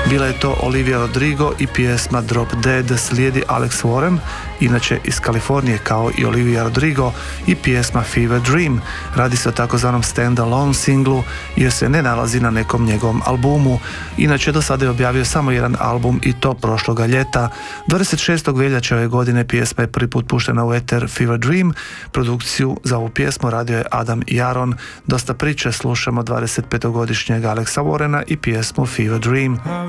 Bila je to Olivia Rodrigo i pjesma Drop Dead, slijedi Alex Warren, inače iz Kalifornije kao i Olivia Rodrigo, i pjesma Fever Dream. Radi se o takozvanom stand-alone singlu jer se ne nalazi na nekom njegovom albumu. Inače, do sada je objavio samo jedan album i to prošloga ljeta. 26. veljače ove godine pjesma je prvi put puštena u eter Fever Dream. Produkciju za ovu pjesmu radio je Adam Jaron. Dosta priče, slušamo 25-godišnjeg Alexa Warrena i pjesmu Fever Dream.